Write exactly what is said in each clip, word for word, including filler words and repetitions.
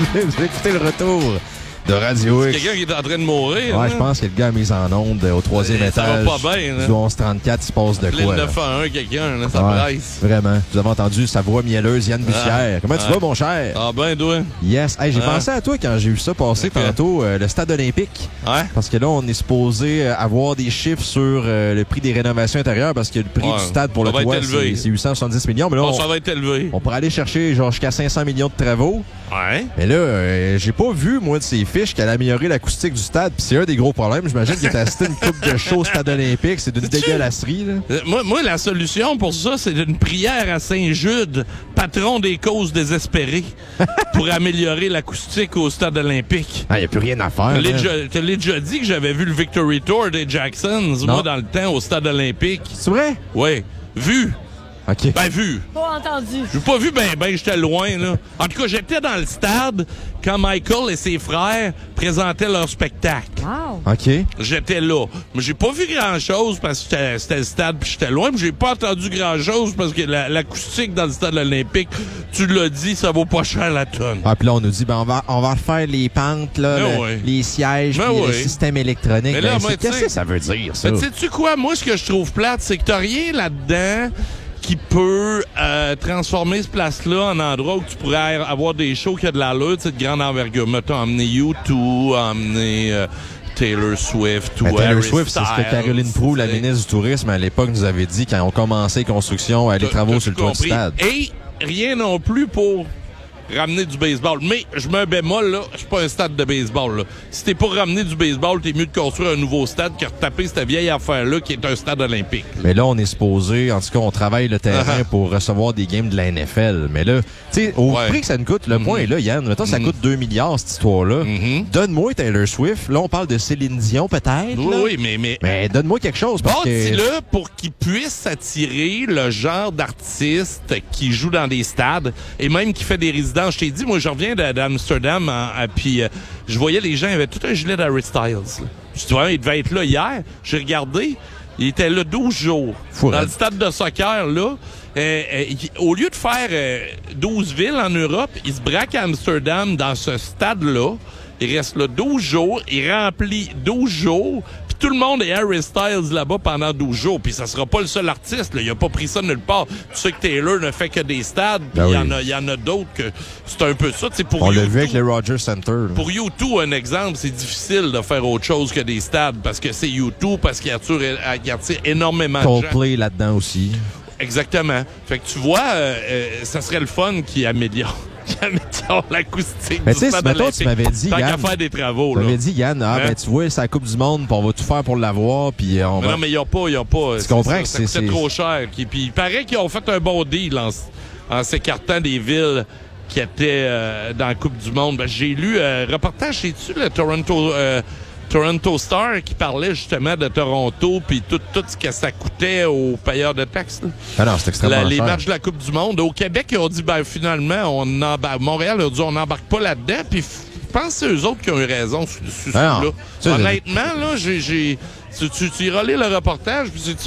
Vous écoutez le retour de Radio X. C'est quelqu'un qui est en train de mourir. Ouais, hein? je pense que le gars a mis en onde au troisième ça étage. va pas bien, là. Du onze trente-quatre, il se passe de Appelez quoi? le Là? neuf un un, quelqu'un, là, ça Ouais, presse. vraiment. Vous avez entendu sa voix mielleuse, Yann Bussière. Ah, Comment tu ah. vas, mon cher? Ah ben, toi. Yes. Hey, j'ai Ah. pensé à toi quand j'ai vu ça passer Okay. tantôt, euh, le stade olympique. Ouais. Parce que là, on est supposé euh, avoir des chiffres sur euh, le prix des rénovations intérieures parce que le prix Ouais. du stade pour Ça le va toit, être élevé. c'est c'est huit cent soixante-dix millions. Mais là, Bon, on, ça va être élevé. on pourrait aller chercher genre jusqu'à cinq cents millions de travaux. Ouais. Mais là, euh, j'ai pas vu, moi, de ces fiches qu'elle a amélioré l'acoustique du stade. Puis c'est un des gros problèmes. J'imagine qu'il est assisté une coupe de show au stade olympique. C'est d'une dégueulasserie, là. Euh, Moi, moi, la solution pour ça, c'est une prière à Saint-Jude, patron des causes désespérées, pour améliorer l'acoustique au stade olympique. Ah, y a plus rien à faire. Je l'ai man. déjà- te l'ai déjà dit que j'avais vu le Victory Tour des Jacksons, Non. moi, dans le temps, au stade olympique. C'est vrai? Oui. Vu. OK. Ben, vu. Pas entendu. J'ai pas vu ben ben, j'étais loin, là. En tout cas, j'étais dans le stade quand Michael et ses frères présentaient leur spectacle. Wow. OK. J'étais là. Mais j'ai pas vu grand-chose parce que c'était- c'était le stade puis j'étais loin. Mais j'ai pas entendu grand-chose parce que la- l'acoustique dans le stade olympique, tu l'as dit, ça vaut pas cher la tonne. Ah, puis là, on nous dit, ben, on va, on va refaire les pentes, là, Ben le- ouais. les sièges, Ben puis le ouais. système électronique. Mais là, Ben, moi, c'est- tu qu'est-ce sais- que ça veut dire, ça? Mais sais-tu quoi? Moi, ce que je trouve plate, c'est que t'as rien là-dedans qui peut euh, transformer ce place-là en endroit où tu pourrais avoir des shows qui a de l'allure, tu sais, de grande envergure. Mettons, emmener U deux, emmener euh, Taylor Swift ou Ben, Taylor Harry Swift, c'est ce que Styles, Caroline Proulx, la tu sais. ministre du Tourisme, à l'époque, nous avait dit quand on commençait les constructions, euh, les T'as- travaux t'as sur le tout toit du compris. stade. Et rien non plus pour ramener du baseball. Mais je mets un bémol, là. Je suis pas un stade de baseball, là. Si t'es pour ramener du baseball, t'es mieux de construire un nouveau stade que de retaper cette vieille affaire-là qui est un stade olympique. Mais là, on est supposé, en tout cas, on travaille le terrain Uh-huh. pour recevoir des games de la N F L. Mais là, tu sais, au Ouais. prix que ça nous coûte, le point est là, Yann. Mettons, ça Mhm. coûte deux milliards, cette histoire-là. Mhm. Donne-moi Taylor Swift. Là, on parle de Céline Dion, peut-être. Oui, là. oui, mais... mais... Mais donne-moi quelque chose. Parce que... Bâtis-le pour qu'il puisse attirer le genre d'artiste qui joue dans des stades et même qui fait des résidences. Je t'ai dit, moi, je reviens de- d'Amsterdam, hein, hein, puis euh, je voyais les gens avaient tout un gilet d'Harry Styles. Là. Je dis, ouais, il devait être là hier. J'ai regardé, il était là douze jours. Fou, dans hein. le stade de soccer, là. Euh, euh, il- au lieu de faire euh, douze villes en Europe, il se braque à Amsterdam dans ce stade-là. Il reste là douze jours, il remplit douze jours, puis tout le monde est Harry Styles là-bas pendant douze jours. Puis ça sera pas le seul artiste, là. Il a pas pris ça nulle part. Tu sais que Taylor ne fait que des stades, puis Ben il y oui. en a, il y en a d'autres que c'est un peu ça. Tu sais, pour On l'a U deux, vu avec le Rogers Center. là. pour U deux, un exemple, c'est difficile de faire autre chose que des stades parce que c'est U deux, parce qu'il attire, il attire énormément de gens. Coldplay là-dedans aussi. Exactement. Fait que tu vois, euh, euh, ça serait le fun qui améliore, qui améliore l'acoustique Mais du tu sais, stade si mettons, olympique. tu m'avais dit, Tant qu'à Yann, faire des travaux, Tu là. m'avais dit, Yann, ah, Hein? ben, tu vois, c'est la Coupe du Monde, puis on va tout faire pour l'avoir, puis euh, on Mais va... non, mais il n'y a pas, il n'y a pas. Tu c'est comprends ça, que ça c'est- coûtait c'est- trop cher. Qui- Puis il paraît qu'ils ont fait un bon deal en, s- en s'écartant des villes qui étaient euh, dans la Coupe du Monde. Ben, j'ai lu un reportage, sais-tu, le Toronto... euh, Toronto Star qui parlait justement de Toronto puis tout, tout ce que ça coûtait aux payeurs de taxes. là. Ah non, c'est extrêmement La- les cher. matchs de la Coupe du Monde. Au Québec, ils ont dit, ben finalement, on embarque. Montréal a dit, on n'embarque pas là-dedans. Puis f- je pense que c'est eux autres qui ont eu raison sur, sur Ah ce non. coup-là. Ça, Honnêtement, là, j'ai, j'ai, tu, tu, tu iras lire le reportage. Puis tu, tu-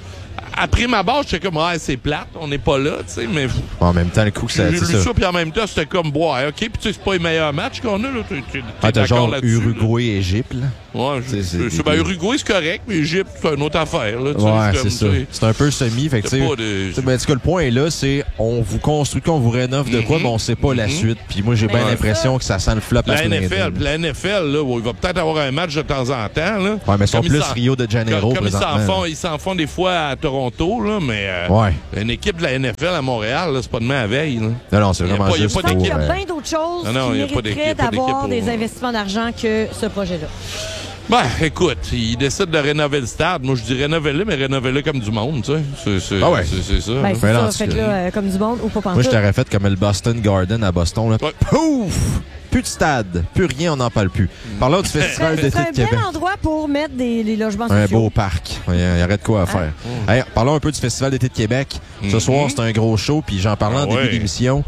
après ma barre, j'étais comme, ah, c'est plate, on n'est pas là, tu sais, mais En même temps, le coup que ça... j'ai lu c'est ça, ça. puis en même temps, c'était comme, boire, OK, puis tu sais, c'est pas les meilleurs matchs qu'on a, là. T'es, t'es, Ah, t'es t'as d'accord genre là-dessus, là? Uruguay-Égypte, là. Ouais, C'est- je- c'est je- des- ben, Uruguay, c'est correct, mais Égypte, c'est une autre affaire, là. tu sais, Ouais, comme, c'est ça. tu sais, C'est un peu semi, fait que tu c'est sais... pas de- tu sais, ben, en tout cas, le point est là, c'est on vous construit, qu'on vous rénove de quoi, Mhm. mais on sait pas la Mhm. suite. Puis moi, j'ai Mais bien c'est l'impression que ça sent le flop à La plein N F L, dents. puis la N F L, là, bon, il va peut-être avoir un match de temps en temps, là. Ouais, mais ils sont Comme plus ils s'en- Rio de Janeiro, Comme, comme ils s'en présentement. font, ils s'en font des fois à Toronto, là, mais euh, Ouais. une équipe de la N F L à Montréal, là, c'est pas demain à veille. Là. Non, non, c'est Il y a vraiment pas- il y a juste pas Je pense d'équipe. qu'il y a euh, bien d'autres choses Non, non, qui il y a pas d'équipe- il y mériteraient a pas d'équipe d'avoir pour- des investissements d'argent que ce projet-là. Ben, écoute, ils décident de rénover le stade. Moi, je dis rénover-le, mais rénover-le comme du monde, tu sais. C'est, c'est, Ah ouais. c'est, c'est ça. Ben, là. c'est Mais là, en ça. tout Fait que cas. là, euh, comme du monde ou pas Moi, je pantoute. t'aurais fait comme le Boston Garden à Boston. Là. Ouais. Pouf! Plus de stade, plus rien, on n'en parle plus. Parlons du Festival C'est d'été un de bel Québec. endroit pour mettre des, les logements Un sociaux. beau parc. Il y a- il y aurait de quoi à faire. Hey, parlons un peu du Festival d'été de Québec. Ce Mhm. soir, c'est un gros show, puis j'en parlais Ah en début ouais. d'émission.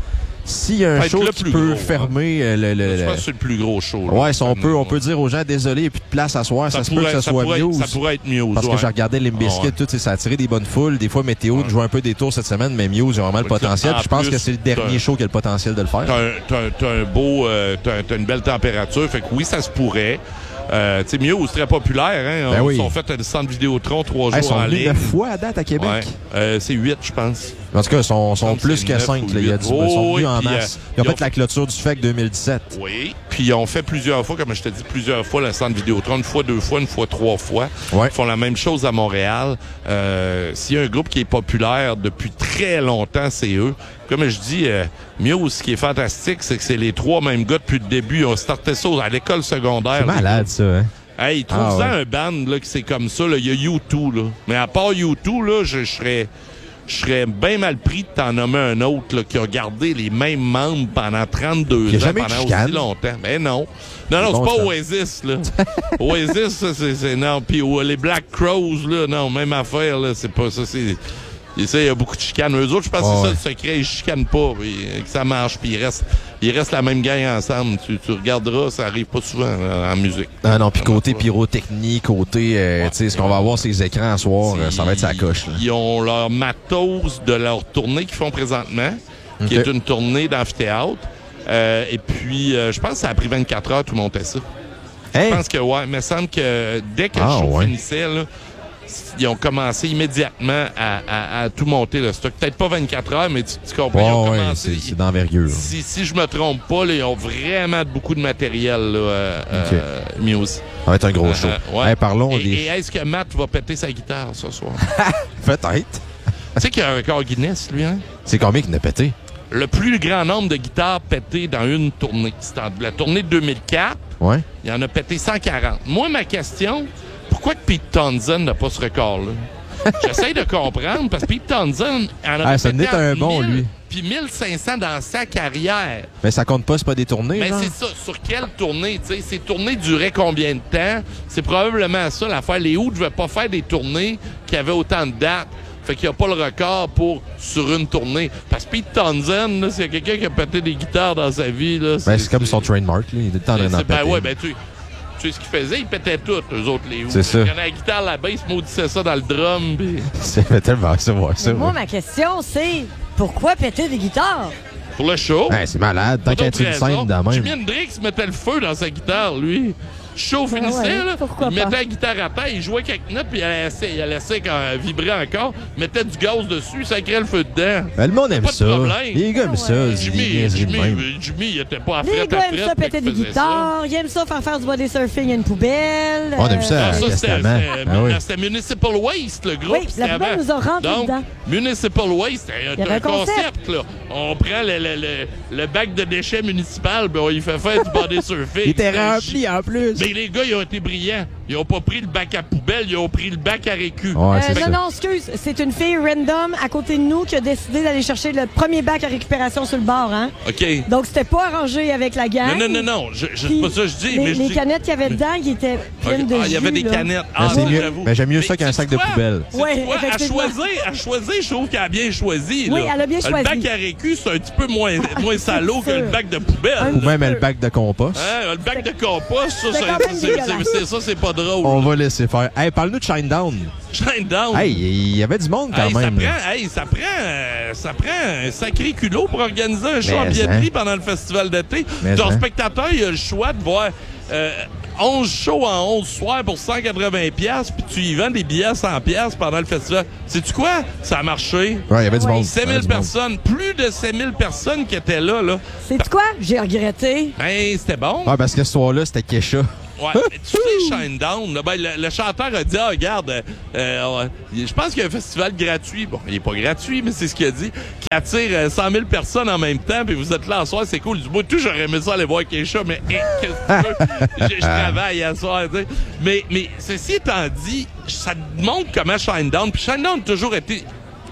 s'il y a un Peut-être show le qui plus peut gros, fermer euh, le... le, Je le- pense que c'est le plus gros show. Là. Ouais, si on peut, on peut dire aux gens, désolé, il n'y a plus de place à soir, ça, Ça, se peut pourrait, que ce ça, soit pourrait, Muse. ça pourrait être Muse. Parce ouais. que j'ai regardé Limp Bizkit, Ah ouais. tout, et ça a attiré des bonnes foules. Des fois, Météo Ouais. joue un peu des tours cette semaine, mais Muse a vraiment le Ouais, potentiel. en Puis je pense plus, que c'est le dernier t'as- show qui a le potentiel de le faire. T'as un, t'as un- t'as un beau... euh, t'as, t'as une belle température. Fait que oui, ça se pourrait. Euh, tu sais, Muse, très populaire. Hein? Ben Ils oui. sont fait à des centres Vidéotron trois Hey, ils jours sont en venus ligne. neuf fois à date à Québec. Ouais. Euh, c'est huit, je pense. En tout cas, ils sont, sont semble que plus c'est que neuf cinq. ou Là. Il y a huit. du, ils sont Oh, venus oui, en puis, masse. euh, Ils ont ils fait ont- la clôture du F E C deux mille dix-sept. Oui. Puis ils ont fait plusieurs fois, comme je te dis, plusieurs fois le centre Vidéotron. Une fois, deux fois, une fois, trois fois. Ouais. Ils font la même chose à Montréal. Euh, s'il y a un groupe qui est populaire depuis très longtemps, c'est eux. Comme je dis, euh, Muse, ce qui est fantastique, c'est que c'est les trois mêmes gars depuis le début. Ils ont starté ça à l'école secondaire. C'est malade, ça. Hein? Hey, trouve Ah, ça ouais. un band là, que c'est comme ça. là. Il y a U deux. Là. Mais à part U deux, là, je, je serais... Je serais bien mal pris de t'en nommer un autre là, qui a gardé les mêmes membres pendant trente-deux Il y a ans, jamais eu de pendant chicane. aussi longtemps. Mais non. Non, non, C'est c'est bon, pas ça. Oasis, là. Oasis, ça, c'est... c'est- non, puis oh, les Black Crows, là, non, même affaire, là, c'est pas ça, c'est... Il y a beaucoup de chicanes. Eux autres, je pense Oh, que c'est ouais. ça le secret. Ils chicanent pas, puis, euh, que ça marche, puis ils restent, ils restent la même gang ensemble. Tu, tu regarderas, ça arrive pas souvent là, en musique. Ah non, puis côté Ouais. pyrotechnie, côté, euh, Ouais. tu sais, ce qu'on va avoir ces écrans à soir, euh, ça va être sa coche. Là. Ils ont leur matos de leur tournée qu'ils font présentement, qui Ok. est une tournée d'amphithéâtre. Euh, et puis, euh, je pense que ça a pris vingt-quatre heures tout monter ça. Hey! Je pense que, ouais, il me semble que dès que Ah, le show ouais. finissait, là, ils ont commencé immédiatement à, à- à tout monter le stock. Peut-être pas vingt-quatre heures, mais tu, tu comprends, ils ont Ouais, ouais, commencé. c'est c'est d'envergure. Si, si je me trompe pas, là, ils ont vraiment beaucoup de matériel, là, euh, Ok. euh, Muse. Ça va être un gros show. Euh, ouais. Hey, parlons et, des... et est-ce que Matt va péter sa guitare ce soir? Peut-être. Tu sais qu'il y a un record Guinness, lui, hein? C'est combien qu'il a pété? Le plus grand nombre de guitares pétées dans une tournée. C'était en- la tournée de deux mille quatre. Ouais. Il y en a pété cent quarante. Moi, ma question, pourquoi que Pete Townsend n'a pas ce record-là? J'essaie de comprendre, parce que Pete Townsend en a Ah, ça pété en est un entre bon, mille lui. Puis mille cinq cents dans sa carrière. Mais ça compte pas, c'est pas des tournées, Mais genre? c'est ça. Sur quelle tournée? Tu sais, ces tournées duraient combien de temps? C'est probablement ça l'affaire. Les Who ne devaient pas faire des tournées qui avaient autant de dates. Fait qu'il n'y a pas le record pour sur une tournée. Parce que Pete Townsend, là, s'il y a quelqu'un qui a pété des guitares dans sa vie, là, Ben, c'est comme son trademark, là. Il est tout le temps en train d'en c'est- ben péter. ouais, ben tu, tu sais ce qu'ils faisaient, ils pétaient tout, eux autres, les Who. C'est ça. Il y en a la guitare, la basse, maudissait ça dans le drum. Pis... C'est tellement ça, ouais, ça. Mais moi, ouais. ma question, c'est pourquoi péter des guitares? Pour le show. Ouais, c'est malade. Tant Pas qu'à d'autre être une raison. scène de même. Jimi Hendrix mettait le feu dans sa guitare, lui. Show finissait, ouais, là, pourquoi il pas? mettait la guitare à terre, il jouait quelques notes, puis il la laissait, il la laissait quand elle vibrait encore, mettait du gaz dessus, ça créait le feu dedans. Ben, le monde aime Pas de ça. problème. Les gars aiment Ah ça. ouais. des Jimmy, niaiseries de Jimmy, même. Jimmy, il était pas à Les frette gars à aiment frette, ça fait péter qu'il des faisait ça. guitares, ils aiment ça faire faire du body surfing à une poubelle. On aime ça. euh, Ah, ça, c'était Testament. c'était- Ah oui. c'était Municipal Waste, le groupe. Oui, c'était la poubelle avant. nous a rentré Donc, dedans. Municipal Waste, c'est Il y avait un, un concept. là. On prend le, le, le, le bac de déchets municipal, ben, on y fait faire du body surfing. Il était C'est un rempli en plus. Mais les gars, ils ont été brillants. Ils ont pas pris le bac à poubelle, ils ont pris le bac à récup. Ouais, Euh, c'est non, ça. non, excuse. C'est une fille random à côté de nous qui a décidé d'aller chercher le premier bac à récupération sur le bord, hein? OK. Donc, c'était pas arrangé avec la gang. Non, non, non, non. Je, je, Puis, c'est pas ça que je dis, les, mais je les dis... canettes qu'il y avait dedans, ils étaient pleines OK. de Ah, il y avait jus, des là. canettes. Mais Ah, c'est ça, mieux- j'avoue. mais j'aime mieux ça Mais qu'un sac de sais-tu quoi? poubelle. Sais-tu Ouais, quoi? À effectivement. choisir, à choisir, je trouve qu'elle a bien choisi. Oui, là. elle a bien Le choisi. bac à récup, c'est un petit peu moins, moins salaud que le bac de poubelle. Un Ou même le bac de compost. Hein, le bac de compost, ça, C'était c'est- quand même c'est- dégueulasse. c'est- c'est- ça, c'est pas drôle. On va laisser faire. Hey, parle-nous de Shinedown. Shinedown. Hey, il y avait du monde quand Hey, ça même. là. prend, hey, ça prend, euh, ça prend un sacré culot pour organiser un show Mais en billetterie hein. pendant le festival d'été. Mais Ton hein. spectateur, il a le choix de voir euh, onze shows en onze soirs pour cent quatre-vingts piastres, puis tu y vends des billets à cent piastres pendant le festival. Sais-tu quoi? Ça a marché. Ouais, il y avait du Ouais. monde. sept Il y avait mille du monde. personnes, plus de sept mille personnes qui étaient là, là. C'est quoi? J'ai regretté. Ben, c'était bon. Ah, parce que ce soir-là, c'était Kesha. Ouais, mais tu sais, Shinedown, là, ben, le, le chanteur a dit, ah, regarde, euh, euh, je pense qu'il y a un festival gratuit. Bon, il est pas gratuit, mais c'est ce qu'il a dit, qui attire euh, cent mille personnes en même temps, puis vous êtes là en soir, c'est cool. Du moins, tout, j'aurais aimé ça aller voir Keisha, mais hein, qu'est-ce que tu veux? Je, je travaille à soir, tu sais. Mais, mais, ceci étant dit, ça te montre comment Shinedown, puis Shinedown a toujours été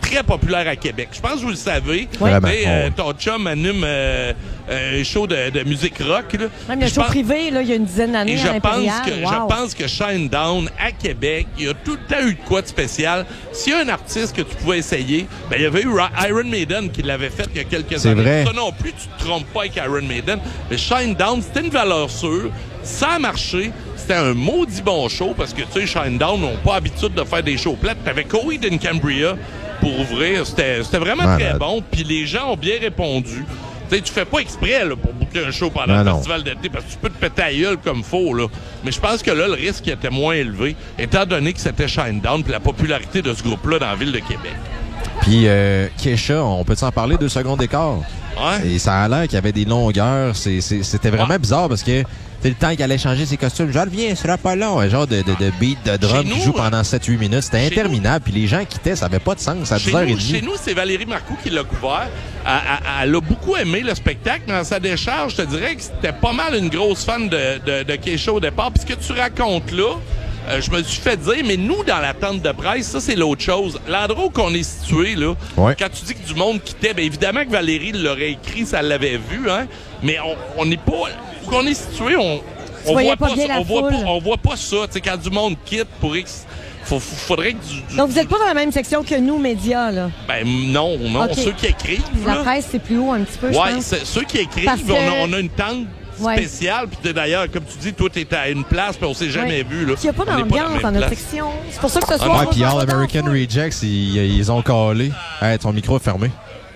très populaire à Québec. Je pense que vous le savez. Ouais. Mais, euh, Ouais. ton chum anime euh, un show de, de musique rock. Là. Même le Je show pense- privé, là, il y a une dizaine d'années Et je à l'Impérial. pense, que, Wow. je pense que Shinedown, à Québec, il y a tout le temps eu de quoi de spécial. S'il y a un artiste que tu pouvais essayer, ben, il y avait eu Ra- Iron Maiden qui l'avait fait il y a quelques C'est années. vrai. Ça non plus, tu te trompes pas avec Iron Maiden. Mais Shinedown, c'était une valeur sûre. Ça a marché. C'était un maudit bon show parce que, tu sais, Shinedown n'ont pas l'habitude de faire des shows plates. T'avais Coheed and Cambria pour ouvrir. C'était c'était vraiment Malade. très bon. Puis les gens ont bien répondu. Tu sais, tu fais pas exprès là, pour booker un show pendant Non, le non. festival d'été parce que tu peux te péter la gueule comme faux. Là. Mais je pense que là, le risque était moins élevé, étant donné que c'était Shinedown puis la popularité de ce groupe-là dans la ville de Québec. Puis, euh, Kesha, on peut s'en parler deux secondes d'écart? Ouais. Et ça a l'air qu'il y avait des longueurs. C'est- c'est- C'était vraiment Ouais. bizarre parce que c'est le temps qu'il allait changer ses costumes. Je reviens, ce sera pas long. Un genre de, de, de beat de drum Chez qui nous, joue pendant sept huit minutes. C'était chez interminable. Puis les gens quittaient. Ça n'avait pas de sens à Chez dix heures nous, trente. chez nous, c'est Valérie Marcoux qui l'a couvert. Elle, elle- elle a beaucoup aimé le spectacle. Dans sa décharge, je te dirais que c'était pas mal une grosse fan de, de, de Keisha au départ. Puis ce que tu racontes là, euh, je me suis fait dire, mais nous, dans la tente de presse, ça, c'est l'autre chose. L'endroit où on est situé, là, Ouais. quand tu dis que du monde quittait, bien évidemment que Valérie l'aurait écrit, ça l'avait vu, hein, mais on n'est pas... Où on est situé, on... On voyais voit pas pas, bien ça, la on voit foule. pas, on voit pas ça. Tu sais, quand du monde quitte pour X, faut, faut- faudrait que du, du- Donc, vous n'êtes pas dans la même section que nous, médias, là. ben non, non. Ok. Ceux qui écrivent, La là, presse, c'est plus haut un petit peu, je ouais, pense. c'est- ceux qui écrivent, Parce que- on, a, on a une tente Ouais. spéciale. Puis d'ailleurs, comme tu dis, toi, t'es à une place, puis on s'est jamais Ouais. vu. Là. Il n'y a pas On est d'ambiance même dans notre place. section. C'est pour ça que ce soir, Ouais, on va puis voir All dans la American foule. Rejects, ils, ils ont collé. Hey, ton micro est fermé.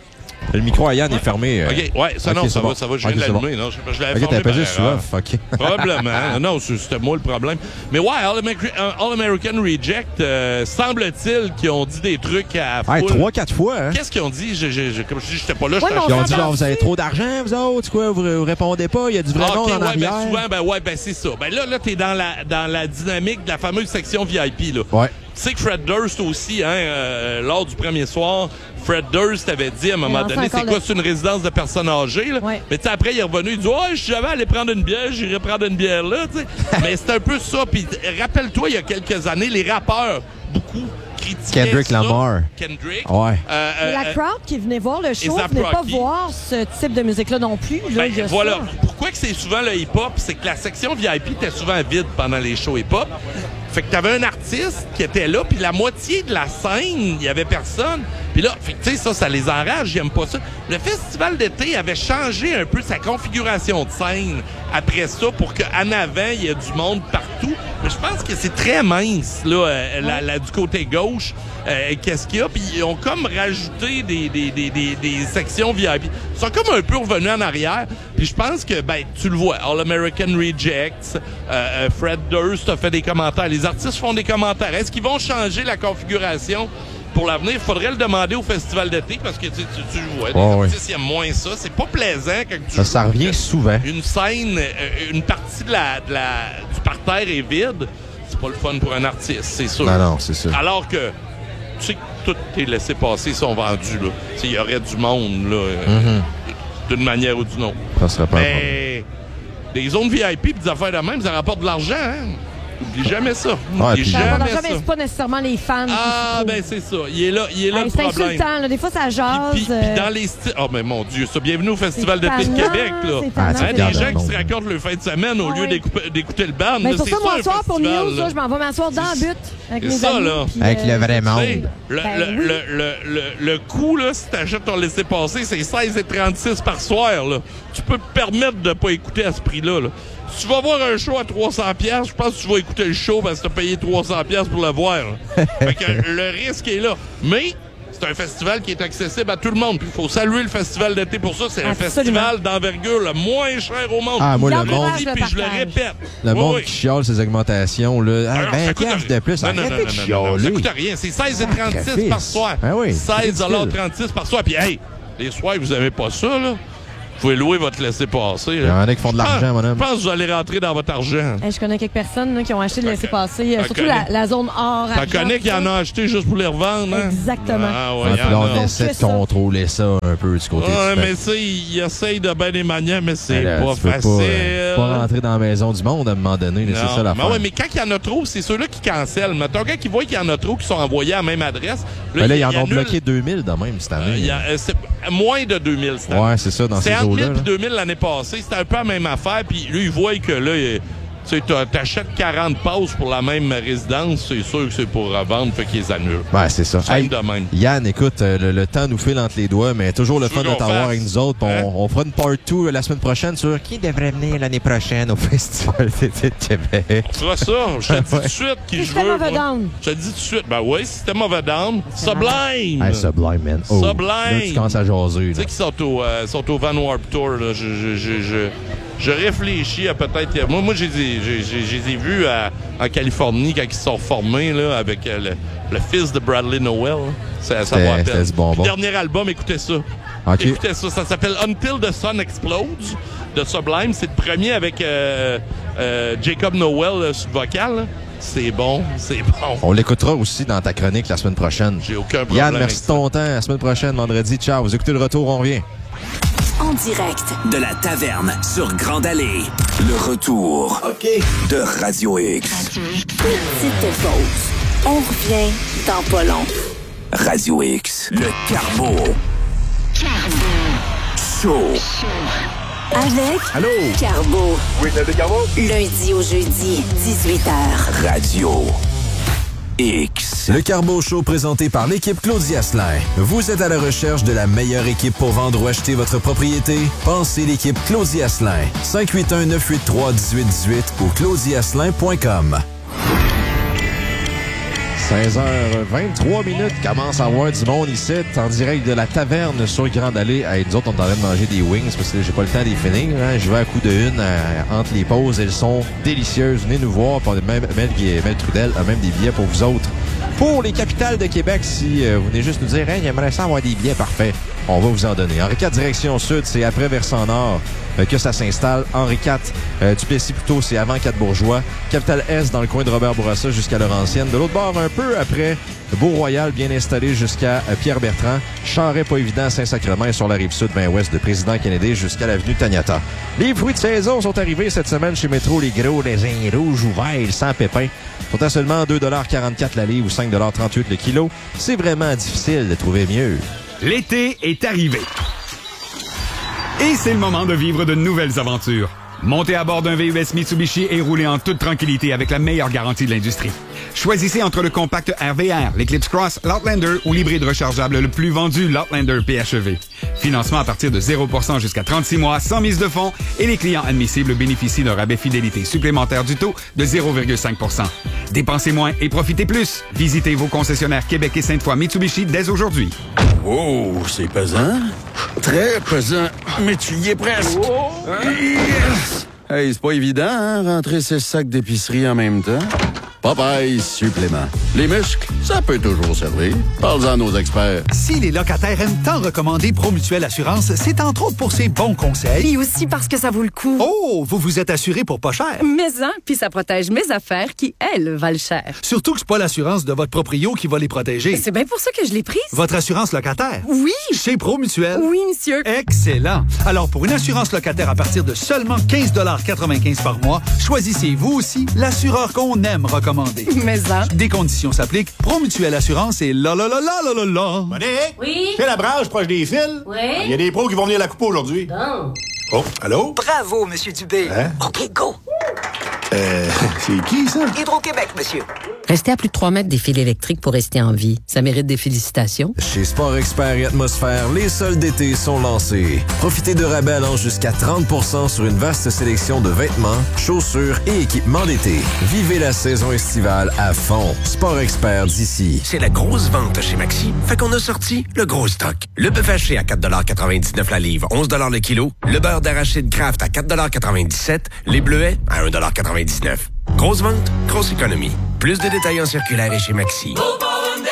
Le micro à Yann est fermé. euh. OK, ouais, ça Ok, non, c'est ça bon. va, ça va, je viens Ok, de c'est bon. l'allumer. Non, je, je l'avais Ok, fermé t'as par pesé sur erreur. off. OK. Probablement. Non, c'est- c'était moi le problème. Mais ouais, All, Ameri- euh, All American Reject, euh, semble-t-il qu'ils ont dit des trucs à Hey, foule. trois, quatre fois, hein? Qu'est-ce qu'ils ont dit? Je, je, je- comme je dis, j'étais pas là. Ouais, j'étais mais en on Ils ont char. dit, genre, vous avez dessus. trop d'argent, vous autres, quoi? Vous, vous répondez pas, il y a du vrai Ah, monde ok, en ouais, arrière. ben souvent, ben ouais, ben c'est ça. Ben là, là, t'es dans la, dans la dynamique de la fameuse section V I P, là. Ouais. Tu sais que Fred Durst aussi, hein, euh, lors du premier soir, Fred Durst avait dit à un moment on donné, fait c'est encore quoi, le- c'est une résidence de personnes âgées, là. Ouais. Mais tu sais, après, il est revenu, il dit, oh, je suis jamais allé prendre une bière, j'irai prendre une bière là, tu sais. Mais c'est un peu ça. Puis rappelle-toi, il y a quelques années, les rappeurs, beaucoup, critiquaient Kendrick ça. Lamar. Kendrick. Ouais. Euh, Mais euh, la crowd qui venait voir le show A$AP venait pas Rocky. voir ce type de musique-là non plus. Là, Ben, il y a voilà. ça. Pourquoi que c'est souvent le hip-hop? C'est que la section V I P était souvent vide pendant les shows hip-hop. Fait que t'avais un artiste qui était là, puis la moitié de la scène, il y avait personne. Puis là, fait que, tu sais, ça, ça les enrage, j'aime pas ça. Le festival d'été avait changé un peu sa configuration de scène après ça pour qu'en avant, il y ait du monde partout. Mais je pense que c'est très mince, là, euh, la, la- du côté gauche. Euh, qu'est-ce qu'il y a? Puis ils ont comme rajouté des, des, des, des, des sections V I P. Ils sont comme un peu revenus en arrière. Puis je pense que, ben, tu le vois, All American Rejects, euh, euh, Fred Durst a fait des commentaires. Les artistes font des commentaires. Est-ce qu'ils vont changer la configuration pour l'avenir? Il faudrait le demander au festival d'été parce que tu, tu, tu le vois. Les Oh, oui. artistes, ils aiment moins ça. C'est pas plaisant quand tu Ça, ça joues. revient souvent. Une scène, euh, une partie de la, de la, du parterre est vide. C'est pas le fun pour un artiste, c'est sûr. Non, non, c'est ça. Alors que, tu sais que tous tes laissés-passer sont vendus, là. Tu sais, il y aurait du monde, là, euh, d'une manière ou d'une autre. Ça serait pas un problème. Mais des zones V I P et des affaires de même, ça rapporte de l'argent, hein? N'oublie jamais ça. Ouais, N'oublie puis- Ça va jamais dans ça. jamais, c'est pas nécessairement les fans. Ah, qui se ben c'est ça. Il est là, il est là trouvent. le Hey, c'est problème. insultant, là. Des fois, ça jase. Puis, puis euh, dans les styles... Oh, mais mon Dieu, ça, bienvenue au Festival c'est d'été de tannant, Québec, là. c'est Ah, tannant, tu Hein, c'est des regardes gens le qui se monde. racontent le fin de semaine au Ah lieu oui. d'écouper- d'écouter le band. Ben, là, pour c'est ça, moi, un ce soir, pour festival, News, là. là, je m'en vais m'asseoir dans le but avec C'est mes ça, amis. là. puis, Avec euh, le vrai Tu sais, monde. Le, Ben le, oui. le, le, le, le coût, là, si t'achètes ton laissez-passer, c'est seize et trente-six par soir, là. Tu peux te permettre de pas écouter à ce prix-là, là. Si tu vas voir un show à trois cents dollars, je pense que tu vas écouter le show parce que tu as payé trois cents dollars pour le voir. là. Fait que le risque est là. Mais c'est un festival qui est accessible à tout le monde. Puis il faut saluer le festival d'été pour ça. C'est un Absolument. festival d'envergure le moins cher au monde. Ah, moi, Il le je monde- le dis, le puis je le partage. répète. Le Oui, monde oui. qui chiale ces augmentations, là. Ah, Alors, ça vingt coûte piastres rien. de plus. Non, non, Arrêtez non, de non, non, non, ça chialer. coûte rien. C'est seize et trente-six par soir. Ben oui, seize ridicule. trente-six par soir. Puis, hey, les soirs, vous n'aimez pas ça, là? Vous pouvez louer votre laissez-passer. Il y en a qui font de l'argent, mon homme. Je pense que vous allez rentrer dans votre argent. Hey, je connais quelques personnes là, qui ont acheté le laissez-passer, euh, surtout connais. la, la zone or. T'en argent, connais qui en ça. ont acheté juste pour les revendre, hein? Exactement. Ah, ouais, Ouais, y puis là, en a. on essaie de ça. contrôler ça un peu du côté Ouais, du mais fait. ça, ils essayent de bien des manières, mais c'est Ben là, pas tu peux facile. Pas, euh, pas rentrer dans la maison du monde à un moment donné, là, c'est ça Non, l'affaire. mais, ouais, mais quand il y en a trop, c'est ceux-là qui cancellent. Mettons, quand ils voient qu'il y en a trop qui sont envoyés à la même adresse, Ben là, ils en ont annulent. bloqué deux mille de même cette année. Euh, il y a, euh, c'est moins de deux mille cette année. Ouais, c'est ça, dans ces C'est entre eaux-là. mille et là. deux mille l'année passée. C'était un peu la même affaire. Puis lui, il voit que là, il- tu sais, t'as- t'achètes quarante passes pour la même résidence, c'est sûr que c'est pour revendre, fait qu'ils les annulent. Ouais, c'est ça. Simple Hey, de même. Yann, écoute, euh, le, le temps nous file entre les doigts, mais toujours le Tu fun veux de qu'on t'avoir fasse? avec nous autres. puis Hein? On, on fera une part deux la semaine prochaine sur qui devrait venir l'année prochaine au Festival d'été de Québec. Tu vois ça? Je te dis tout de suite qui je System veux. of a moi. Down. Je te dis tout de suite. Ben oui, System of a Down. Sublime! Hey, Sublime, man. Oh, Sublime. Là, tu commences à jaser. Tu Là. sais qu'ils sont au, euh, sont au Van Warped Tour. Là. Je, je, je, je, je réfléchis à peut-être... Moi, moi je les ai, je- je- je les ai vus à- en Californie quand ils se sont formés là, avec euh, le, le fils de Bradley Nowell. Là. Ça, ça C'était- vaut la peine. c'était du bonbon. Puis, dernier album, écoutez ça. OK. Écoutez ça. Ça s'appelle Until the Sun Explodes de Sublime. C'est le premier avec euh, euh, Jacob Nowell euh, sur le vocal. là. C'est bon, c'est bon. On l'écoutera aussi dans ta chronique la semaine prochaine. J'ai aucun problème. Yann, avec merci de ça. ton temps. La semaine prochaine, vendredi. Ciao. Vous écoutez le retour, on revient. En direct de la taverne sur Grande Allée. Le retour de Radio X. Petite pause. On revient dans pas long. Radio X. Le Carbo. Show. Avec Allô? Carbo. Oui, c'est le Carbo? Lundi au jeudi, dix-huit heures. Radio X. Le Carbo Show présenté par l'équipe Claudia Asselin. Vous êtes à la recherche de la meilleure équipe pour vendre ou acheter votre propriété? Pensez l'équipe Claudia Asselin. cinq huit un, neuf huit trois, un huit un huit ou claudia asselin point com. seize heures vingt-trois minutes, commence à avoir du monde ici, en direct de la taverne sur Grande Allée. Hey, nous autres, on est en train de manger des wings parce que j'ai pas le temps d'y finir. Hein. Je vais à coup de une euh, entre les pauses. Elles sont délicieuses. Venez nous voir. Puis même Mel, Mel Trudel a même des billets pour vous autres. Pour les capitales de Québec, si euh, vous venez juste nous dire hey, j'aimerais ça avoir des billets, parfait. On va vous en donner. Henri quatre, direction sud, c'est après Versant Nord euh, que ça s'installe. Henri quatre, euh, Duplessis plutôt, c'est avant Quatre-Bourgeois. Capitale Est, dans le coin de Robert Bourassa jusqu'à Laurentienne. De l'autre bord, un peu après Beau-Royal, bien installé jusqu'à euh, Pierre-Bertrand. Charret, pas évident, Saint-Sacrement, et sur la rive sud, ben ouest de Président Kennedy jusqu'à l'avenue Taniata. Les fruits de saison sont arrivés cette semaine chez Métro. Les gros raisins rouges ouverts, sans pépins, sont à seulement deux dollars quarante-quatre la livre ou cinq dollars trente-huit le kilo. C'est vraiment difficile de trouver mieux. L'été est arrivé. Et c'est le moment de vivre de nouvelles aventures. Montez à bord d'un V U S Mitsubishi et roulez en toute tranquillité avec la meilleure garantie de l'industrie. Choisissez entre le compact R V R, l'Eclipse Cross, l'Outlander ou l'hybride rechargeable le plus vendu, l'Outlander P H E V. Financement à partir de zéro pour cent jusqu'à trente-six mois, sans mise de fonds, et les clients admissibles bénéficient d'un rabais fidélité supplémentaire du taux de zéro virgule cinq pour cent. Dépensez moins et profitez plus. Visitez vos concessionnaires Québec et Sainte-Foy Mitsubishi dès aujourd'hui. Oh, c'est pesant. Très pesant. Mais tu y es presque. Yes! Hey, c'est pas évident, hein, rentrer ces sacs d'épicerie en même temps. Popeye supplément. Les muscles, ça peut toujours servir. Parle-en à nos experts. Si les locataires aiment tant recommander Promutuelle Assurance, c'est entre autres pour ses bons conseils. Et aussi parce que ça vaut le coup. Oh, vous vous êtes assuré pour pas cher. Mais hein, puis ça protège mes affaires qui, elles, valent cher. Surtout que c'est pas l'assurance de votre proprio qui va les protéger. C'est bien pour ça que je l'ai prise. Votre assurance locataire. Oui. Chez Promutuelle. Oui, monsieur. Excellent. Alors, pour une assurance locataire à partir de seulement quinze dollars quatre-vingt-quinze par mois, choisissez vous aussi l'assureur qu'on aime recommander. Mais hein. Des conditions s'appliquent. Promutuelle Assurance et là, là, là, là, là, là, là. Monique? Oui? C'est la branche proche des fils? Oui? Il y a des pros qui vont venir la couper aujourd'hui. Bon. Oh, allô? Bravo, Monsieur Dubé. Hein? OK, go. Euh, c'est qui, ça? Hydro-Québec, monsieur. Restez à plus de trois mètres des fils électriques pour rester en vie. Ça mérite des félicitations. Chez Sport Expert et Atmosphère, les soldes d'été sont lancés. Profitez de rabais allant jusqu'à trente pour cent sur une vaste sélection de vêtements, chaussures et équipements d'été. Vivez la saison estivale à fond. Sport Expert d'ici. C'est la grosse vente chez Maxi. Fait qu'on a sorti le gros stock. Le bœuf haché à quatre dollars quatre-vingt-dix-neuf la livre, onze dollars le kilo. Le beurre d'arachide Kraft à quatre dollars quatre-vingt-dix-sept. Les bleuets à un dollar quatre-vingt-dix-neuf. Grosse vente, grosse économie. Plus de détails en circulaire et chez Maxi.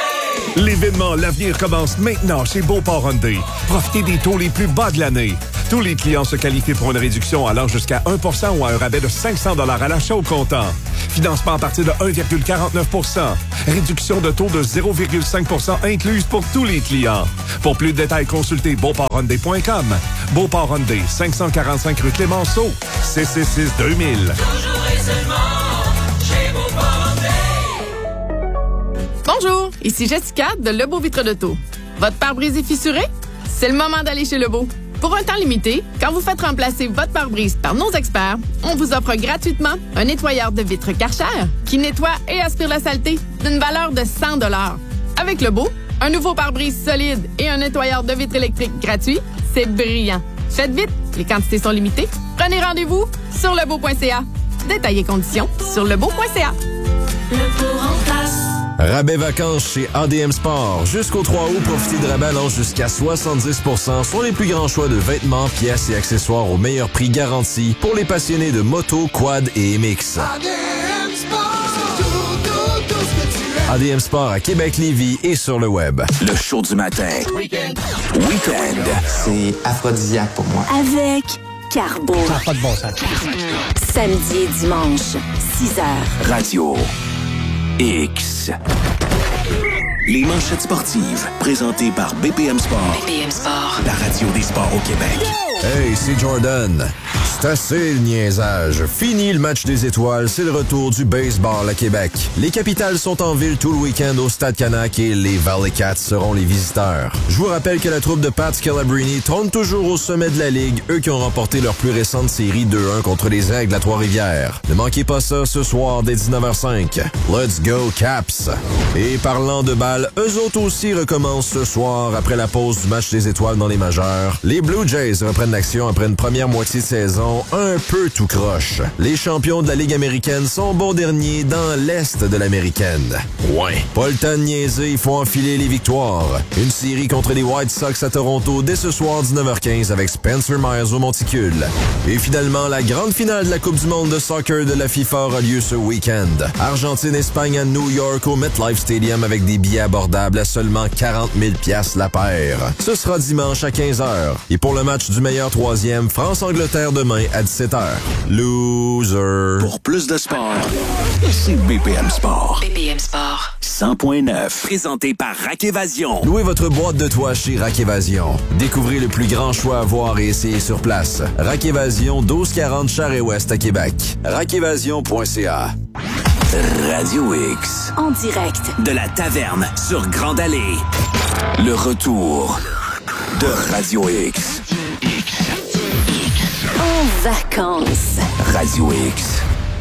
L'événement L'Avenir commence maintenant chez Beauport Hyundai. Profitez des taux les plus bas de l'année. Tous les clients se qualifient pour une réduction allant jusqu'à un pour cent ou à un rabais de cinq cents dollars à l'achat au comptant. Financement à partir de un virgule quarante-neuf pour cent. Réduction de taux de zéro virgule cinq pour cent incluse pour tous les clients. Pour plus de détails, consultez beauport hyundai point com. Beauport Hyundai, cinq cent quarante-cinq rue Clémenceau, six six six deux mille. Toujours et seulement chez Beauport Hyundai. Bonjour, ici Jessica de Lebeau Vitre d'Auto. Votre pare-brise est fissuré? C'est le moment d'aller chez Lebeau. Pour un temps limité, quand vous faites remplacer votre pare-brise par nos experts, on vous offre gratuitement un nettoyeur de vitres Karcher qui nettoie et aspire la saleté d'une valeur de cent dollars. Avec Lebeau, un nouveau pare-brise solide et un nettoyeur de vitres électrique gratuit, c'est brillant. Faites vite, les quantités sont limitées. Prenez rendez-vous sur lebeau point c a. Détails et conditions sur lebeau point c a. Lebeau remplace. Rabais vacances chez A D M Sport. Jusqu'au trois août, profitez de rabais allant jusqu'à soixante-dix pour cent sur les plus grands choix de vêtements, pièces et accessoires au meilleur prix garanti pour les passionnés de moto, quad et M X. A D M Sport, c'est tout, tout, tout ce que tu aimes. A D M Sport à Québec-Lévis et sur le web. Le show du matin. Week-end. Week-end. C'est aphrodisiaque pour moi. Avec Carbo. Ça n'a pas de bon sens. Samedi et dimanche, six heures. Radio X. Les manchettes sportives, présentées par B P M Sport. B P M Sport. La radio des sports au Québec. Hey, c'est Jordan. C'est assez le niaisage. Fini le match des étoiles, c'est le retour du baseball à Québec. Les Capitals sont en ville tout le week-end au Stade Canac et les Valley Cats seront les visiteurs. Je vous rappelle que la troupe de Pat Scalabrini trône toujours au sommet de la Ligue, eux qui ont remporté leur plus récente série deux un contre les Aigles à Trois-Rivières. Ne manquez pas ça ce soir dès dix-neuf heures cinq. Let's go Caps! Et parlant de balles, eux autres aussi recommencent ce soir après la pause du match des étoiles dans les majeures. Les Blue Jays reprennent l'action après une première moitié de saison un peu tout croche. Les champions de la Ligue américaine sont bons derniers dans l'Est de l'américaine. Ouais. Pas le temps de niaiser, il faut enfiler les victoires. Une série contre les White Sox à Toronto dès ce soir dix-neuf heures quinze avec Spencer Myers au monticule. Et finalement, la grande finale de la Coupe du monde de soccer de la FIFA aura lieu ce week-end. Argentine-Espagne à New York au MetLife Stadium avec des billets abordables à seulement quarante mille dollars la paire. Ce sera dimanche à quinze heures. Et pour le match du meilleur troisième, France-Angleterre demain à dix-sept heures. Loser. Pour plus de sport, c'est B P M Sport. B P M Sport. cent point neuf. Présenté par Rack Évasion. Louez votre boîte de toit chez Rack Évasion. Découvrez le plus grand choix à voir et essayer sur place. Rack Évasion, douze quarante Charest-Ouest à Québec. rack évasion point c a. Radio X. En direct de la Taverne sur Grande Allée. Le retour de Radio X. en vacances. Radio X.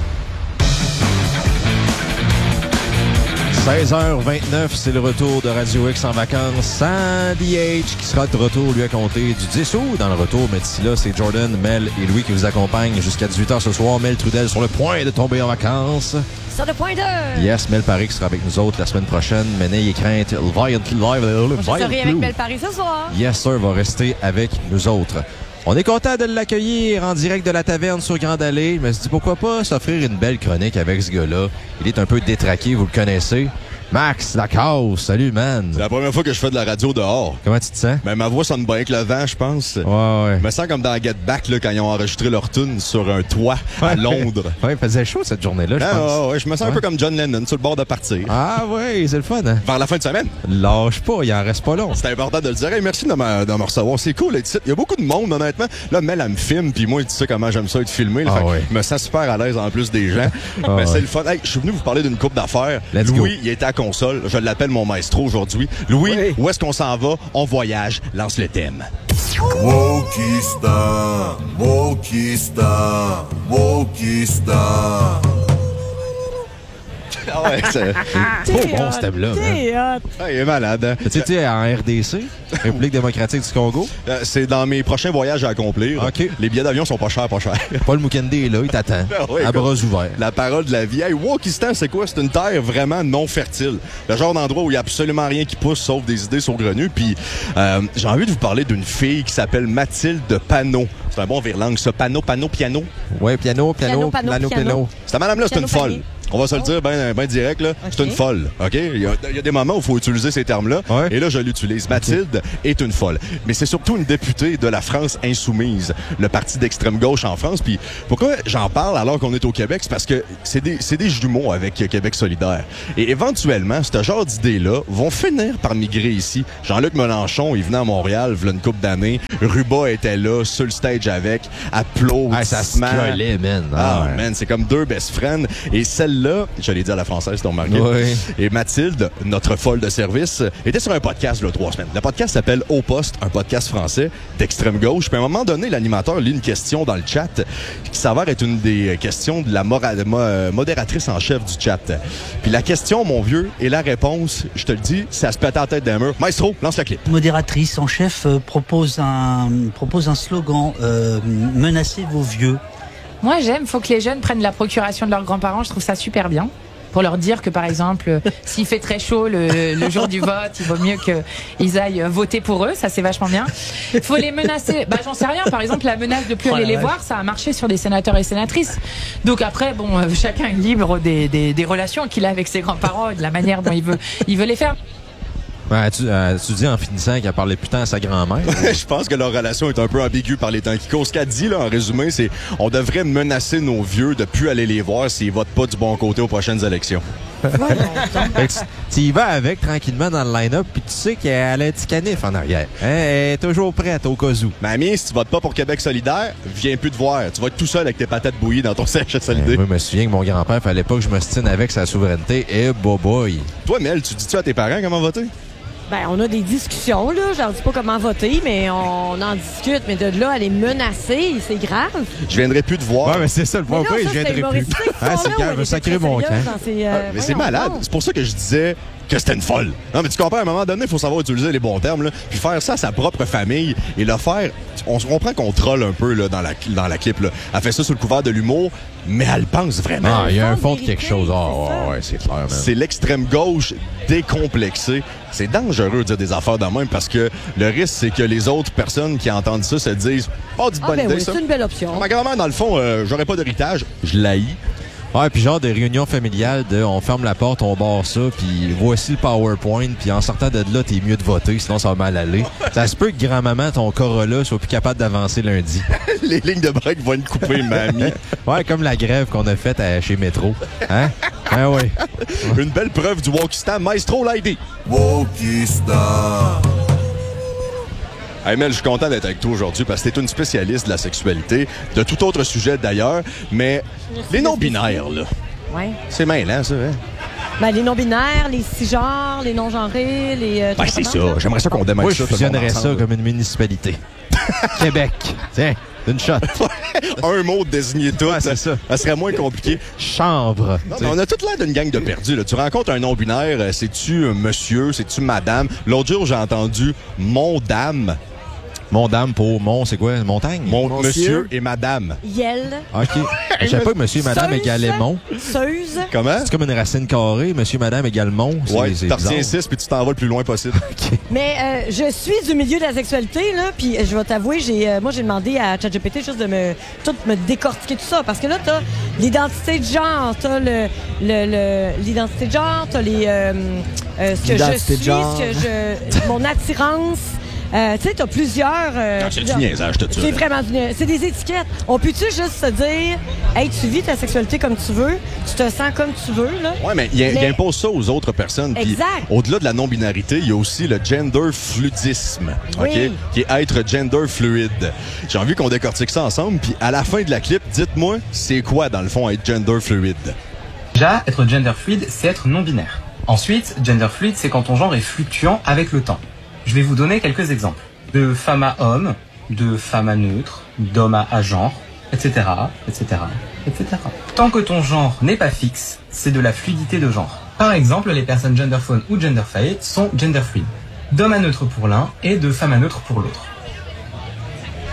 seize heures vingt-neuf, c'est le retour de Radio X en vacances. Sandy H qui sera de retour, lui, à compter du dix août dans le retour. Mais d'ici là, c'est Jordan, Mel et Louis qui vous accompagnent jusqu'à dix-huit heures ce soir. Mel Trudel sur le point de tomber en vacances. Sur le point de... Yes, Mel Paris qui sera avec nous autres la semaine prochaine. Mené et crainte, Violently Live. Je serai avec Mel Paris ce soir. Yes, sir, va rester avec nous autres. On est content de l'accueillir en direct de la taverne sur Grande Allée. Je me suis dit, pourquoi pas s'offrir une belle chronique avec ce gars-là. Il est un peu détraqué, vous le connaissez. Max Lacasse, salut, man. C'est la première fois que je fais de la radio dehors. Comment tu te sens? Ben, ma voix sonne bien avec le vent, je pense. Ouais, ouais. Je me sens comme dans Get Back, là, quand ils ont enregistré leur tune sur un toit à Londres. Ouais, il faisait chaud cette journée-là, je ah, pense. Ouais, ouais, je me sens ouais. un peu comme John Lennon, sur le bord de partir. Ah, ouais, c'est le fun, hein? Vers la fin de semaine. Lâche pas, il en reste pas long. C'est important de le dire. Hey, merci de me, de me recevoir. C'est cool, être ici. Il y a beaucoup de monde, honnêtement. Là, Mel, elle me filme, puis moi, tu sais comment j'aime ça être filmé. Là, ah, fait ouais. Je me sens super à l'aise en plus des gens. ah, Mais ouais. c'est le fun. Hey, je suis venu vous parler d'une coupe d'affaires. Let's Louis, go. il était à console. Je l'appelle mon maestro aujourd'hui. Louis, oui. Où est-ce qu'on s'en va? On voyage. Lance le thème. Wokistan, Wokistan, Wokistan. Ah ouais, c'est trop bon ce thème-là. Ah, il est malade. Hein? Tu sais, en R D C, République démocratique du Congo. Euh, c'est dans mes prochains voyages à accomplir. Okay. Les billets d'avion sont pas chers, pas chers. Paul Mukende est là, il t'attend. Ah oui, à bras ouverts. La parole de la vie. Hey, Wokistan, c'est quoi? C'est une terre vraiment non fertile. Le genre d'endroit où il n'y a absolument rien qui pousse sauf des idées saugrenues. Puis euh, j'ai envie de vous parler d'une fille qui s'appelle Mathilde Panot. C'est un bon virelangue, ça. Panot, Panot, piano. Ouais, piano, piano, piano, piano. piano. Cette madame-là, c'est une folle. On va se le dire ben, ben direct, là. Okay. C'est une folle, OK? Il y, a, il y a des moments où il faut utiliser ces termes-là. Ouais. Et là, je l'utilise. Mathilde okay. est une folle. Mais c'est surtout une députée de la France insoumise, le parti d'extrême gauche en France. Puis pourquoi j'en parle alors qu'on est au Québec? C'est parce que c'est des, c'est des jumeaux avec Québec solidaire. Et éventuellement, ce genre d'idées-là vont finir par migrer ici. Jean-Luc Mélenchon, il venait à Montréal, il y a une couple d'années. Ruba était là, sur le stage avec, applaudissements. Ah, ça se collait, man. Ah, ah man, c'est comme deux best friends. Et celle-là, je l'ai dit à la française, ton mari. Oui. Et Mathilde, notre folle de service, était sur un podcast, là, trois semaines. Le podcast s'appelle Au Poste, un podcast français d'extrême gauche. Puis à un moment donné, l'animateur lit une question dans le chat qui s'avère être une des questions de la mora- mo- modératrice en chef du chat. Puis la question, mon vieux, et la réponse, je te le dis, c'est à se péter la tête d'un mur. Maestro, lance le clip. Modératrice en chef euh, propose un propose un slogan euh, menacez vos vieux. Moi, j'aime, faut que les jeunes prennent la procuration de leurs grands-parents. Je trouve ça super bien. Pour leur dire que, par exemple, s'il fait très chaud le, le jour du vote, il vaut mieux qu'ils aillent voter pour eux. Ça, c'est vachement bien. Il faut les menacer. Bah, j'en sais rien. Par exemple, la menace de plus aller les voir, ça a marché sur des sénateurs et sénatrices. Donc après, bon, euh, chacun est libre des, des, des relations qu'il a avec ses grands-parents et de la manière dont il veut, il veut les faire. Ouais, tu, euh, tu dis en finissant qu'elle parlait putain à sa grand-mère. Je pense que leur relation est un peu ambiguë par les temps qui courent. Ce qu'elle dit, là, en résumé, c'est on devrait menacer nos vieux de plus aller les voir s'ils votent pas du bon côté aux prochaines élections. Fait que tu y vas avec tranquillement dans le line-up, puis tu sais qu'elle a un petit canif en arrière. Hein? Elle est toujours prête au cas où. Mamie, si tu votes pas pour Québec solidaire, viens plus te voir. Tu vas être tout seul avec tes patates bouillies dans ton C H S L D. Moi, je me souviens que mon grand-père, fallait pas que je me stine avec sa souveraineté. Et eh, boy. Toi, Mel, tu dis-tu à tes parents comment voter? Ben, on a des discussions, là. Je leur dis pas comment voter, mais on en discute. Mais de là à les menacer, c'est grave. Je viendrai plus te voir. Ouais, mais c'est ça le point. Mais non, Je viendrai plus. Ah, c'est grave, je sacré mon camp. Ces, euh, mais c'est malade. C'est pour ça que je disais que c'était une folle. Non, mais tu comprends, à un moment donné, il faut savoir utiliser les bons termes, là. Puis faire ça à sa propre famille et le faire. On se comprend qu'on troll un peu, là, dans la, dans la clip, là. Elle fait ça sous le couvert de l'humour, mais elle pense vraiment. Ah, il y a un fond de quelque chose. Ah, oh, ouais, c'est clair, man. C'est l'extrême gauche décomplexée. C'est dangereux de dire des affaires de même parce que le risque, c'est que les autres personnes qui entendent ça se disent « Oh, dis ah, bonne ben idée, oui, ça. » C'est une belle option. Ma grand-mère, dans le fond, euh, j'aurais pas d'héritage. Je l'haïs. Ouais, puis genre de réunion familiale de on ferme la porte, on barre ça, puis voici le PowerPoint, puis en sortant de là, t'es mieux de voter, sinon ça va mal aller. Ça se peut que grand-maman, ton Corolla, soit plus capable d'avancer lundi. Les lignes de break vont être coupées, mamie. Ouais, comme la grève qu'on a faite à, chez Métro. Hein? Ah ouais. Une belle preuve du Wokistan. Maestro l'a aidé. Wokistan. Hey Mel, je suis content d'être avec toi aujourd'hui parce que t'es une spécialiste de la sexualité, de tout autre sujet d'ailleurs, mais merci les non-binaires, là, ouais. C'est mêlant, ça, hein? Ben, les non-binaires, les cisgenres, les non-genrés, les... Euh, ben, c'est ça. J'aimerais ça qu'on démarre Moi, ça. Moi, je fusionnerais ça comme une municipalité. Québec. Tiens, une shot. Un mot de désigner tout. Ouais, c'est ça. Ça serait moins compliqué. Chambre. Non, on a toute l'air d'une gang de perdus, là. Tu rencontres un non-binaire, c'est-tu un monsieur, c'est-tu madame? L'autre jour, j'ai entendu mon dame. Mon dame pour mon, c'est quoi? Montagne? Mon monsieur, monsieur et madame. Yel. OK. Je savais pas que monsieur et madame égalait mon. Seuse. Comment? C'est comme une racine carrée. Monsieur et madame égale mon. Ouais, tu retiens six puis tu t'en vas le plus loin possible. Okay. Mais euh, je suis du milieu de la sexualité, là, puis je vais t'avouer, j'ai, euh, moi, j'ai demandé à ChatGPT juste de me, tout me décortiquer tout ça. Parce que là, t'as l'identité de genre, t'as le, le, le, l'identité de genre, t'as les, euh, euh, ce que je suis, ce que je, mon attirance. Euh, tu sais, t'as plusieurs... Euh, non, c'est du niaisage, tout ça. C'est vraiment du niaisage. C'est des étiquettes. On peut-tu juste se dire, hey, tu vis ta sexualité comme tu veux, tu te sens comme tu veux, là? Ouais, mais il mais... impose ça aux autres personnes. Exact. Puis, au-delà de la non-binarité, il y a aussi le gender fluidisme, oui. OK? Qui est être gender fluide. J'ai envie qu'on décortique ça ensemble, puis à la fin de la clip, dites-moi, c'est quoi, dans le fond, être gender fluide? Déjà, être gender fluide, c'est être non-binaire. Ensuite, gender fluide, c'est quand ton genre est fluctuant avec le temps. Je vais vous donner quelques exemples. De femme à homme, de femme à neutre, d'homme à genre, et cetera, et cetera, et cetera. Tant que ton genre n'est pas fixe, c'est de la fluidité de genre. Par exemple, les personnes genderphone ou genderfluid sont gender fluid. D'homme à neutre pour l'un et de femme à neutre pour l'autre.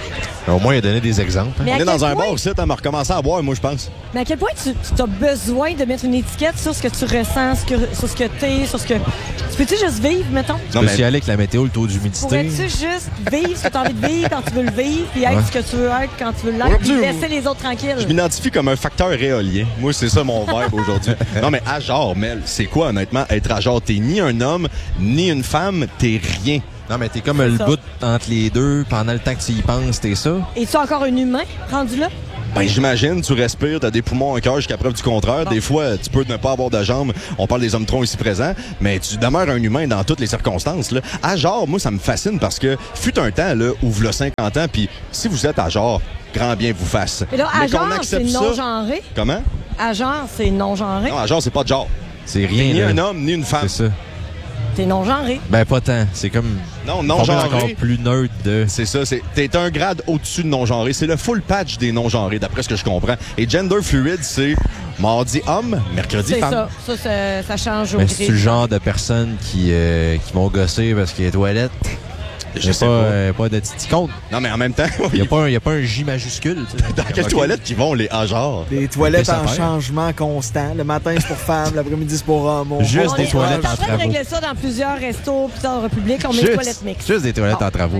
Au moins, il a donné des exemples. Mais On à est dans quel un point- bar ici, on va recommencer à boire, moi, je pense. Mais à quel point tu, tu as besoin de mettre une étiquette sur ce que tu ressens, ce que, sur ce que t'es, sur ce que... Tu peux-tu juste vivre, mettons? Tu peux y aller avec la météo, le taux d'humidité. Pourrais-tu juste vivre ce que tu as envie de vivre quand tu veux le vivre, puis être Ouais. ce que tu veux être quand tu veux l'être, puis Aujourd'hui, laisser les autres tranquilles? Je m'identifie comme un facteur éolien. Moi, c'est ça mon vibe aujourd'hui. Non, mais à genre, Mel, c'est quoi, honnêtement, être à genre? T'es ni un homme, ni une femme, t'es rien. Non, mais t'es comme le ça. bout entre les deux. Pendant le temps que tu y penses, t'es ça. Es-tu encore un humain rendu là? Ben, j'imagine, tu respires, t'as des poumons, un cœur jusqu'à preuve du contraire. Des fois, tu peux ne pas avoir de jambes. On parle des hommes troncs ici présents, mais tu demeures un humain dans toutes les circonstances, là. À genre, moi, ça me fascine parce que fut un temps, là, où v'là cinquante ans, puis si vous êtes à genre, grand bien vous fasse. Mais là, à Mais qu'on genre, accepte c'est ça- non-genré. Comment? À genre, c'est non-genré. Non, à genre, c'est pas de genre. C'est T'es rien, ni là. un homme, ni une femme. C'est ça. T'es non-genré. Ben, pas tant. C'est comme... Non, Formule non-genré. encore plus neutre de... C'est ça, c'est t'es un grade au-dessus de non-genré. C'est le full patch des non-genrés, d'après ce que je comprends. Et gender fluid, c'est mardi homme, mercredi C'est femme. ça. Ça, ça, ça change au Mais gré. c'est-tu le genre de personnes qui, euh, qui vont gosser parce qu'il y a toilettes? Je Il y a sais pas, pas. euh, pas de petit compte. Non, mais en même temps, Il n'y a, pas un- il y a pas un J majuscule. tu sais. dans quelle Ok. toilette qui vont les à genre? Des toilettes Qu'est-ce en à faire? changement constant. Le matin, c'est pour femmes, l'après-midi, c'est pour hommes. On- Juste On des est- toilettes on est en en train de travaux. régler ça dans plusieurs restos, plusieurs républiques. On met des Juste, toilettes mixtes. juste des toilettes Bon. en travaux.